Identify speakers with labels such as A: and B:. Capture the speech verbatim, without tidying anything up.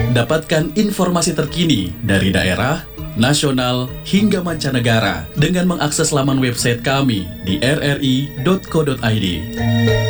A: Dapatkan informasi terkini dari daerah, nasional, hingga mancanegara dengan mengakses laman website kami di r r i titik co titik i d.